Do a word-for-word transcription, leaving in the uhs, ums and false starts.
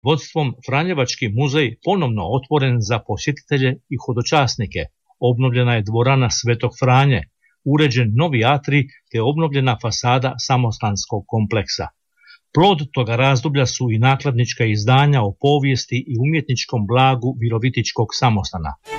vodstvom Franjevački muzej ponovno otvoren za posjetitelje i hodočasnike. Obnovljena je dvorana Svetog Franje, uređen novi atrij te obnovljena fasada samostanskog kompleksa. Plod toga razdoblja su i nakladnička izdanja o povijesti i umjetničkom blagu Virovitičkog samostana.